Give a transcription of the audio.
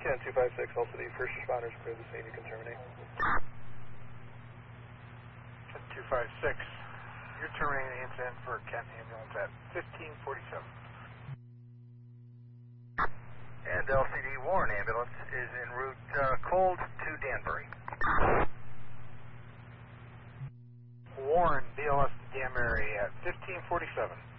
Ken 256, also the first responders clear the scene, you can terminate. 256, you're terminating the incident for Kent ambulance at 1547. And LCD Warren ambulance is en route cold to Danbury. Warren, BLS to Danbury at 1547.